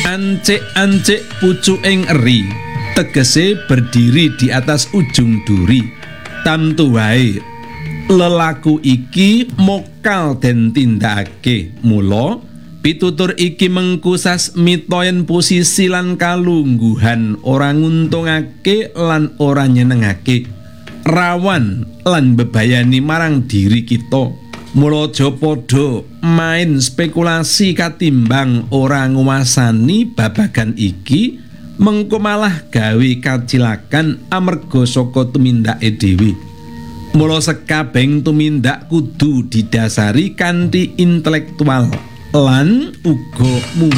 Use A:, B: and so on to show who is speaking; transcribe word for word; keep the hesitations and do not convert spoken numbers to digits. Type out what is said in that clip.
A: Ancik-ancik pucuking eri, tegese berdiri di atas ujung duri. Tamtu wae lelaku iki mokal den tindakake. Mula pitutur iki mengku sasmita yen posisi lan kalungguhan ora nguntungake lan ora nyenengake, rawan lan bebayani marang diri kita. Mula aja padha main spekulasi katimbang ora nguwasani babagan iki, mengko malah gawe kacilakan amarga saka tumindake dhewe. Mula sekabeng tumindak kudu didasari kanthi intelektual lan uga